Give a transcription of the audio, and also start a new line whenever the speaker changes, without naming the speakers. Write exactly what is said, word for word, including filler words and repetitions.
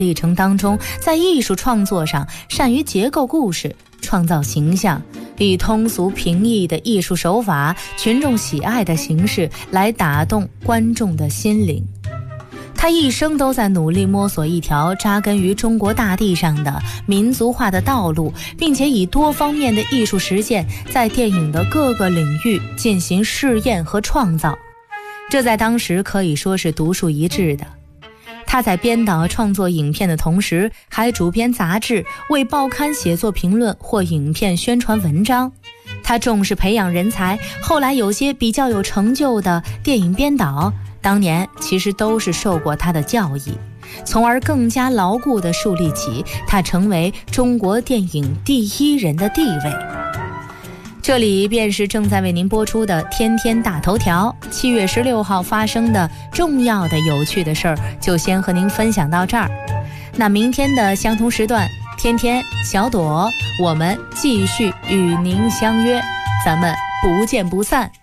历程当中，在艺术创作上善于结构故事，创造形象，以通俗平易的艺术手法，群众喜爱的形式来打动观众的心灵。他一生都在努力摸索一条扎根于中国大地上的民族化的道路，并且以多方面的艺术实践在电影的各个领域进行试验和创造，这在当时可以说是独树一帜的。他在编导创作影片的同时，还主编杂志，为报刊写作评论或影片宣传文章。他重视培养人才，后来有些比较有成就的电影编导，当年其实都是受过他的教育，从而更加牢固地树立起他成为中国电影第一人的地位。这里便是正在为您播出的天天大头条，七月十六号发生的重要的有趣的事儿，就先和您分享到这儿。那明天的相同时段，天天小朵，我们继续与您相约，咱们不见不散。